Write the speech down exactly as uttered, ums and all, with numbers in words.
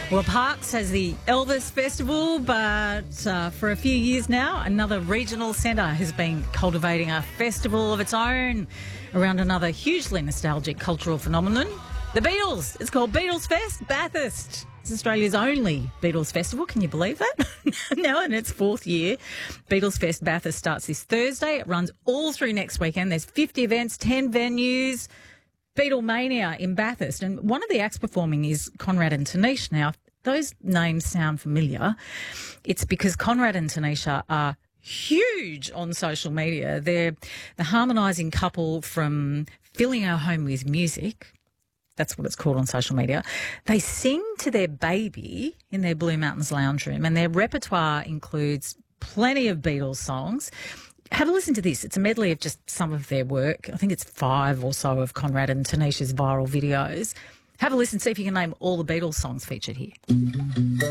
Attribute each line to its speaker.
Speaker 1: Well, Parkes has the Elvis Festival, but uh, for a few years now, another regional centre has been cultivating a festival of its own around another hugely nostalgic cultural phenomenon, the Beatles. It's called Beatles Fest Bathurst. It's Australia's only Beatles festival. Can you believe that? Now in its fourth year. Beatles Fest Bathurst starts this Thursday. It runs all through next weekend. There's fifty events, ten venues. Beatlemania in Bathurst. And one of the acts performing is Conrad and Tanisha. Now, if those names sound familiar, it's because Conrad and Tanisha are huge on social media. They're the harmonising couple from Filling Our Home with Music. That's what it's called on social media. They sing to their baby in their Blue Mountains lounge room, and their repertoire includes plenty of Beatles songs. Have a listen to this. It's a medley of just some of their work. I think it's five or so of Conrad and Tanisha's viral videos. Have a listen, see if you can name all the Beatles songs featured here.